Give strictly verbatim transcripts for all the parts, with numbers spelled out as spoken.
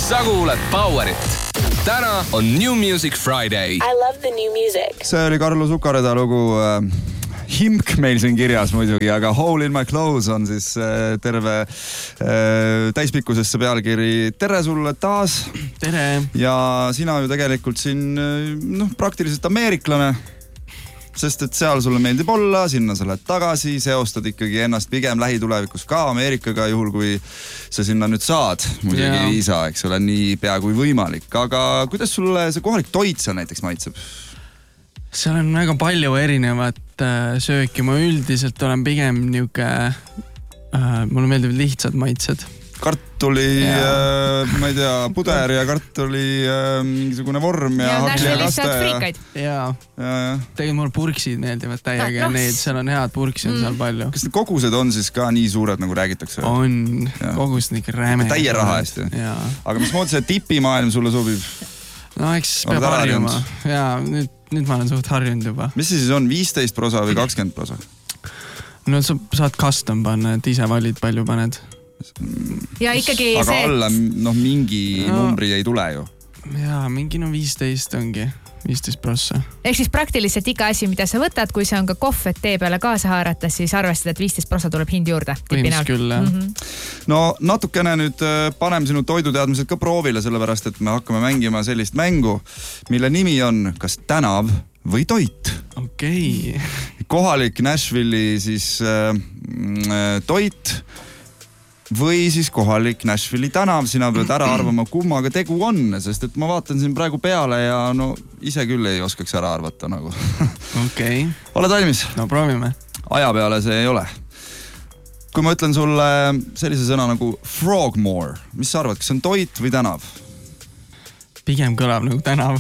sa kuuled Powerit. Täna on New Music Friday. I love the new music. See oli Karlo Sukareda lugu äh, Himk meil siin kirjas muidugi, aga Hole in my clothes on siis äh, terve äh, täispikkusesse pealkiri. Tere sulle taas. Tere. Ja sina ju tegelikult siin noh, praktiliselt ameeriklane, sest et seal sulle meeldib olla, sinna sa lähed tagasi, seostad ikkagi ennast pigem lähitulevikus ka Ameerikaga, juhul kui sa sinna nüüd saad. Muidugi yeah. viisa, eks ole, nii pea kui võimalik. Aga kuidas sulle see kohalik toit seal näiteks maitseb? Seal on väga palju erinevat äh, sööki. Ma üldiselt olen pigem niuke, äh, mulle meeldivad lihtsad maitsed. Kartuli, äh, ma ei tea, puder ja kartuli äh, mingisugune vorm ja, ja hakli ja kaste. Ja, ja, ja, ja. tegelikult mulle purksid meeldivad täiega ja no. need, seal on head purksi on mm. seal palju. Kas need kogused on siis ka nii suured, nagu räägitakse? On, kogused on ikka räme. Täie raha eest. Aga mis moodi see tipimaailm sulle sobib? No eks peab harjuma. Ja nüüd, nüüd ma olen suht harjunud juba. Mis see siis on, viisteist prosa või kakskümmend prosa? No sa saad custom panna, et ise valid palju paned. Ja ikkagi aga see, alla noh, mingi no, numbri ei tule ju. Jaa, mingi no viisteist ongi, viisteist prossa. Ehk siis praktiliselt iga asi, mida sa võtad, kui see on ka kohv, et tee peale kaasa haarata, siis arvestad, et viisteist prossa tuleb hind juurde. Põhimõtteliselt küll, jah. Mm-hmm. No natukene nüüd paneme sinu toiduteadmised ka proovile, sellepärast, et me hakkame mängima sellist mängu, mille nimi on kas tänav või toit. Okei. Okay. Kohalik Nashville'i siis äh, toit või siis kohalik Nashville'i tänav. Sina pead ära arvama, kummaga tegu on, sest et ma vaatan siin praegu peale ja no ise küll ei oskaks ära arvata nagu. Okei. Okay. Oled valmis? No proovime. Aja peale see ei ole. Kui ma ütlen sulle sellise sõna nagu Frogmore, mis sa arvad, kas see on toit või tänav? Pigem kõlab nagu tänav.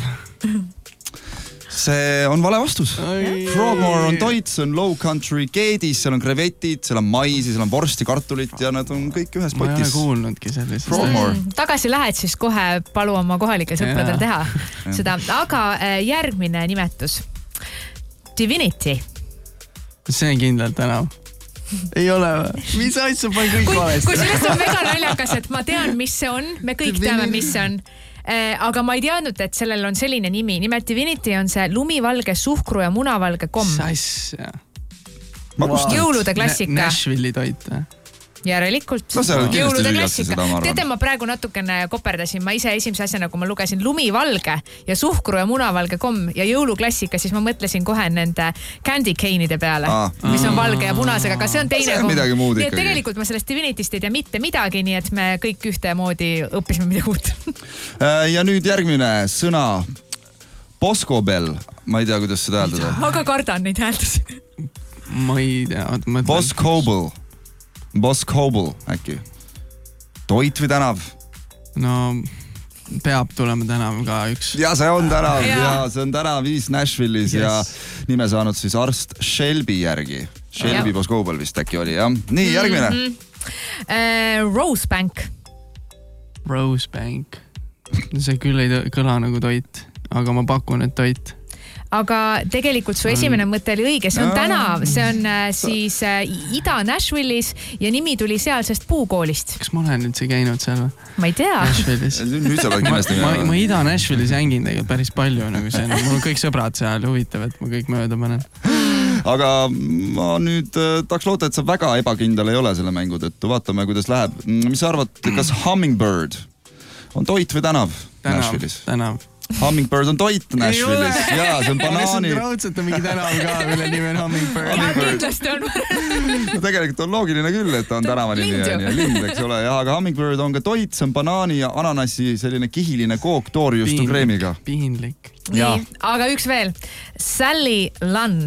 See on vale vastus. Oi. Frogmore on toit, see on low country keedis, seal on krevetid, seal on maisi, seal on vorsti, kartulit ja nad on kõik ühes potis. Ma ei ole kuulnudki sellist. Frogmore. Tagasi lähed, siis kohe palu oma kohalikel sõpradel teha seda. Aga järgmine nimetus. Divinity. See on kindlalt tänav. Ei ole või? Mis asja panen kõik valesti? Kui sellest on väga naljakas, et ma tean, mis see on. Me kõik teame, mis see on. Aga ma ei teadnud, et sellel on selline nimi. Nimelt Divinity on see lumivalge suhkru ja munavalge komm. Sasja. Jõulude klassika. Nashville'i toit. Järelikult. No see on kindlasti süüdlasti seda, ma arvan. Teate, ma praegu natukene koperdasin. Ma ise esimese asjana, kui ma lugesin lumivalge ja suhkru ja munavalge komm ja jõuluklassika, siis ma mõtlesin kohe nende candy cane'ide peale, ah. mis on valge ja punasega, aga see on teine komm. Midagi muud ikkagi. Tegelikult ma sellest Divinity'st ei tea mitte midagi, nii et me kõik ühtemoodi õppisime midagi uut. Ja nüüd järgmine sõna. Boscobel. Ma ei tea, kuidas seda hääldada. Ma ka kardan neid hääldusi. Ma ei tea. Boscobel. Boscobel äkki. Toit või tänav? No peab tulema tänav ka üks. Ja see on tänav ja, ja see on tänav viis Nashville'is yes. ja nime saanud siis arst Shelby järgi. Shelby ja. Boscobel vist äkki oli, jah. Nii, järgmine. Mm-hmm. Uh, Rosebank. Rosebank. See küll ei kõla nagu toit, aga ma pakun, et toit. Aga tegelikult su esimene mõte oli õige, see on tänav, see on äh, siis äh, Ida Nashville'is ja nimi tuli sealsest puukoolist. Kas ma olen üldse käinud seal? Ma ei tea. Nashville'is. Nüüd sa pead kindlasti ma, ma, ma Ida Nashville'is hängin tegelikult päris palju, nagu see on. Mul on kõik sõbrad seal, huvitav, et ma kõik mööda panen. Aga ma nüüd äh, tahaks loota, et sa väga ebakindel ei ole selle mängu tõttu. Vaatame, kuidas läheb. Mis sa arvad, kas Hummingbird on toit või tänav? Tänav, tänav. Hummingbird on toit Nashville'is. Jaa, see on banaani. Ma raudselt on mingi tänav ka, mille nimi on Hummingbird. Ja kindlasti on. No tegelikult on loogiline küll, et on tänava nimi on ja lind, eks ole. Ja, aga Hummingbird on ka toit, see on banaani ja ananassi selline kihiline kook toorjuustu kreemiga. Piinlik. Nii, aga üks veel. Sally Lunn.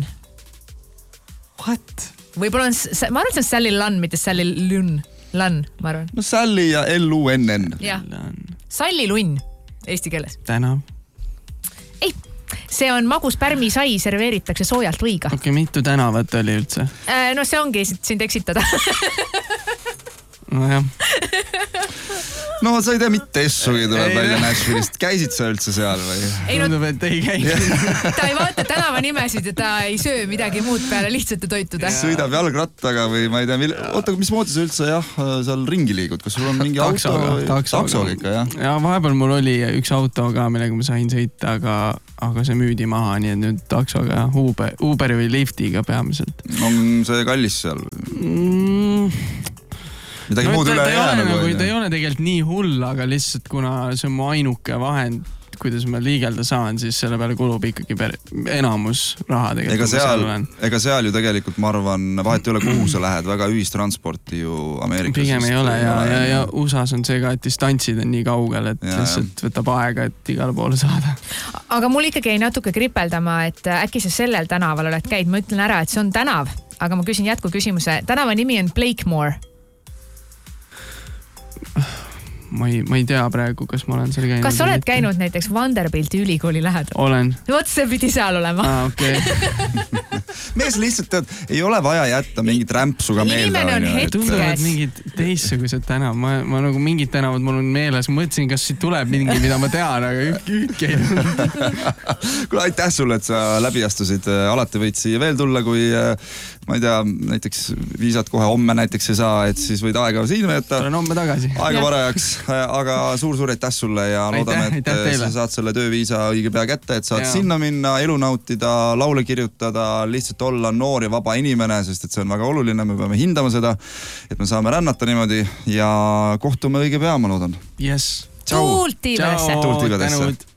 What? Võib-olla on, ma arvan, et see on Sally Lunn, mitte Sally Lunn. Lunn, ma arvan. No Sally ja L U N N. Jah. Sally Lunn. Eesti keeles. Tänav. Ei, see on magus pärmisai, serveeritakse soojalt võiga. Okei, okay, mitu tänavat oli üldse? No see ongi sind eksitada. Nojah. No sa ei tea, mitte essugi tuleb välja Nashville'ist. Käisid sa üldse seal või? Ei, no, et ei käinud. Ta ei vaata tänava nimesid ja ta ei söö midagi muud peale lihtsate toituda. Sõidab jalgrattaga või ma ei tea, mille... oota, mis moodi sa üldse jah, seal ringi liigud? Kas sul on mingi taksoga, auto? Taksoga. Taksoga ikka, jah? Ja vahepeal mul oli üks auto ka, millega ma sain sõita, aga, aga see müüdi maha, nii et nüüd taksoga Uber, Uberi või Liftiga peamiselt. On see kallis seal? Mm. Midagi no, muud üle ei jää nagu. Ta ei ole tegelikult nii hull, aga lihtsalt kuna see on mu ainuke vahend, kuidas ma liigelda saan, siis selle peale kulub ikkagi per... enamus raha tegelikult. Ega seal, ega seal ju tegelikult, ma arvan, vahet ei ole, kuhu sa lähed, väga ühistransporti ju Ameerikas. Pigem ei ole ja, ja, ja U S A-s on see ka, et distantsid on nii kaugel, et ja, lihtsalt ja. Võtab aega, et igale poole saada. Aga mul ikkagi ei natuke kripeldama, et äkki sa sellel tänaval oled käid. Ma ütlen ära, et see on tänav, aga ma küsin jätku küsimuse. Tänava nimi on Blakemore. Ma ei, ma ei tea praegu, kas ma olen seal käinud. Kas sa oled käinud näiteks Vanderbilti ülikooli lähedal? Olen. Vot see pidi seal olema. Ah, okei. Okay. Mees lihtsalt tead, ei ole vaja jätta mingit rämpsu ka meelde. Inimene on hetkes. Tulevad mingid teissugused tänav. Ma, ma nagu mingid tänavad mul on meeles. Ma mõtlesin, kas siit tuleb mingi, mida ma tean, aga ükki ei Kuule, aitäh sulle, et sa läbi astusid. Alati võid siia veel tulla, kui ma ei tea, näiteks viisad kohe homme näiteks ei saa, et siis võid aega siin võtta. Olen homme tagasi. Aega varajaks. Aga suur-suur aitäh sulle ja loodame, et sa saad selle tööviisa õige pea kätte, et saad ja. Sinna minna, elu nautida, laule kirjutada, lihtsalt olla noor ja vaba inimene, sest et see on väga oluline, me peame hindama seda, et me saame rännata niimoodi ja kohtume õige pea, ma loodan. Yes. Tuult tiibadesse. Tuult tiibadesse.